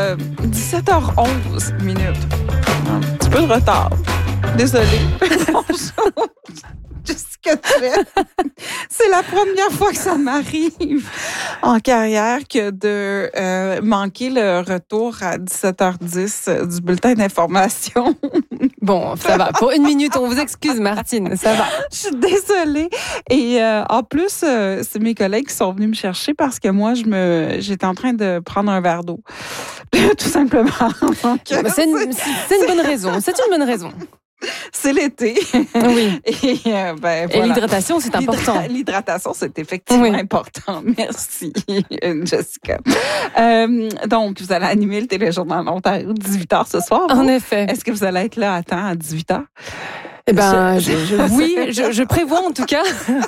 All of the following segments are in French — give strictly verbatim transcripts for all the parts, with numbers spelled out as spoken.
euh, dix-sept heures onze minutes. Un petit peu de retard. Désolée. Bonjour. Jessica Duret. C'est la première fois que ça m'arrive en carrière que de euh, manquer le retour à dix-sept heures dix du bulletin d'information. Bon, ça va. Pour une minute, on vous excuse, Martine. Ça va. Je suis désolée. Et euh, en plus, euh, c'est mes collègues qui sont venus me chercher parce que moi, je me, j'étais en train de prendre un verre d'eau. Tout simplement. Donc, c'est, une, c'est une bonne raison. C'est une bonne raison. C'est l'été. Oui. Et, euh, ben, voilà. Et l'hydratation, c'est important. L'hydra- l'hydratation, c'est effectivement oui. important. Merci, Jessica. Euh, donc, vous allez animer le téléjournal Ontario dix-huit heures ce soir. En vous? effet. Est-ce que vous allez être là à temps à dix-huit heures? Eh ben, je, je, oui, je, je prévois en tout cas.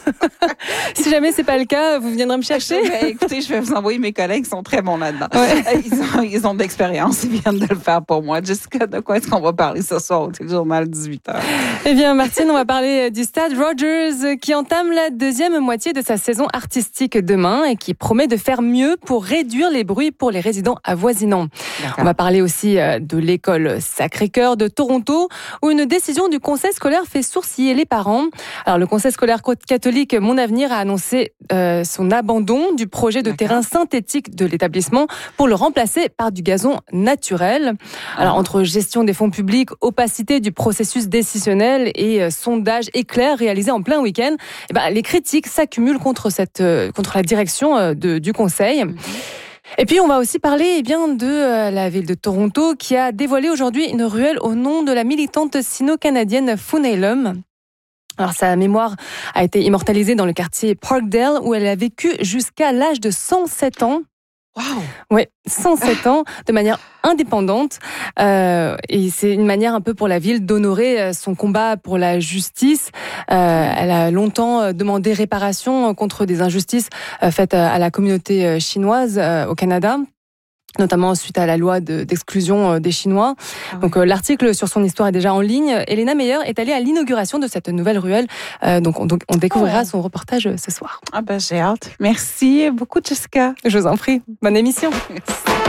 Si jamais c'est pas le cas, vous viendrez me chercher. Ben, écoutez, je vais vous envoyer mes collègues, ils sont très bons là-dedans. Ouais. Ils ont, ils ont de l'expérience, ils viennent de le faire pour moi. Jessica, de quoi est-ce qu'on va parler ce soir au téléjournal dix-huit heures? Eh bien, Martine, on va parler du Stade Rogers qui entame la deuxième moitié de sa saison artistique demain et qui promet de faire mieux pour réduire les bruits pour les résidents avoisinants. D'accord. On va parler aussi de l'école Sacré-Cœur de Toronto où une décision du conseil scolaire fait sourciller les parents. Alors, le conseil scolaire catholique Mon Avenir a annoncé euh, son abandon du projet de D'accord. terrain synthétique de l'établissement pour le remplacer par du gazon naturel. Alors, entre gestion des fonds publics, opacité du processus décisionnel et euh, sondage éclair réalisé en plein week-end, eh ben, les critiques s'accumulent contre cette, euh, contre la direction euh, de, du conseil. Mm-hmm. Et puis, on va aussi parler eh bien, de euh, la ville de Toronto qui a dévoilé aujourd'hui une ruelle au nom de la militante sino-canadienne Funelum. Alors, sa mémoire a été immortalisée dans le quartier Parkdale où elle a vécu jusqu'à l'âge de cent sept ans. Wow. Oui, cent sept ans, de manière indépendante. Euh, et c'est une manière un peu pour la ville d'honorer son combat pour la justice. Euh, elle a longtemps demandé réparation contre des injustices faites à la communauté chinoise euh, au Canada, notamment suite à la loi de, d'exclusion des Chinois. Ah oui. Donc euh, l'article sur son histoire est déjà en ligne. Elena Meyer est allée à l'inauguration de cette nouvelle ruelle. Euh, donc on, donc on découvrira oh. son reportage ce soir. Ah ben j'ai hâte. Merci beaucoup Jessica. Je vous en prie. Bonne émission. Merci.